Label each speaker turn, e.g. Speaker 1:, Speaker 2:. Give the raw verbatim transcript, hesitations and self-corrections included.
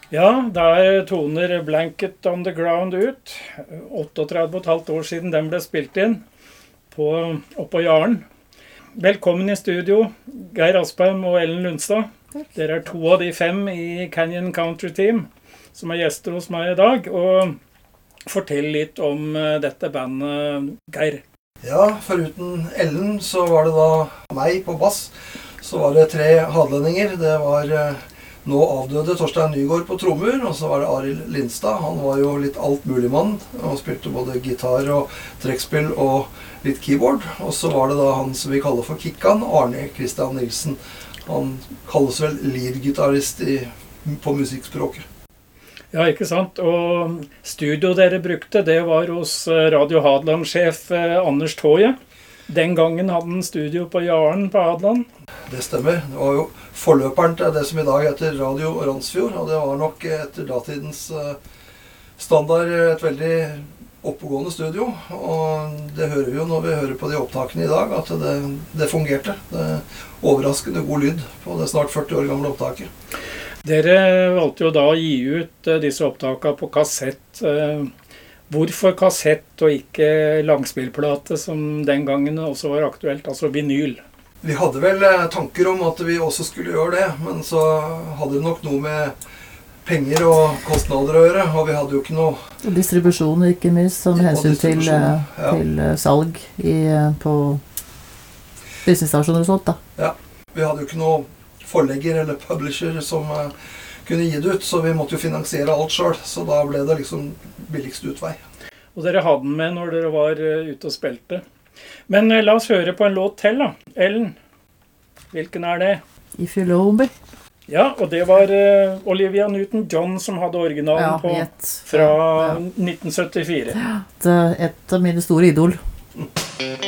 Speaker 1: Ja, der toner Blanket on the Ground ut. trettioåtte og et halvt år siden den ble spilt inn på, oppå Jaren. Velkommen i studio, Geir Aspeim og Ellen Lundstad. Dere er to av de fem i Canyon Country Team som er gjester hos meg i dag. Og fortell litt om dette bandet, Geir.
Speaker 2: Ja, foruten Ellen så var det da meg på bass. Så var det tre hadlendinger. Det var nå avdøde Torstein Nygaard på trommer, og så var det Arild Lindstad. Han var jo litt altmuligmann. Han spilte både gitar og trekkspill og litt keyboard. Og så var det da han som vi kaller for Kikkan, Arne Christian Nilsen. Han kalles vel lead-gitarist i, på musikkspråket.
Speaker 1: Ja, ikke sant? Og studio dere brukte, det var hos Radio Hadeland-sjef Anders Tøye. Den gangen hadde han studio på Jaren på Hadeland.
Speaker 2: Det stemmer. Det var jo forløperen til det som i dag heter Radio Randsfjord, og det var nok etter datidens standard et veldig oppegående studio. Og det hører vi jo når vi hører på de opptakene i dag, at det, det fungerte. Det er overraskende god lyd på det snart førti år gamle opptaket.
Speaker 1: Dere valgte jo da å gi ut disse opptakene på kassett. Hvorfor kassett og ikke langspillplate, som den gangen også var aktuelt, altså vinyl?
Speaker 2: Vi hadde vel tanker om at vi også skulle gjøre det, men så hadde det nok noe med penger og kostnader å gjøre, og vi hadde jo ikke noe...
Speaker 3: Distribusjon, ikke minst, som hensyn til, ja. til salg i, på business-stasjoner og sånt, da.
Speaker 2: Ja, vi hadde jo ikke noe forlegger eller publisher som uh, kunne gi det ut, så vi måtte jo finansiere alt selv, så da ble det liksom billigst utvei.
Speaker 1: Og dere hadde den med når dere var uh, ute og spilte. Men uh, la oss høre på en låt til da. Ellen, hvilken er det?
Speaker 3: If You Love Me.
Speaker 1: Ja, og det var uh, Olivia Newton-John som hadde originalen
Speaker 3: ja,
Speaker 1: på
Speaker 3: et,
Speaker 1: fra
Speaker 3: ja.
Speaker 1: nitten syttifire.
Speaker 3: Et, et av mine store idol.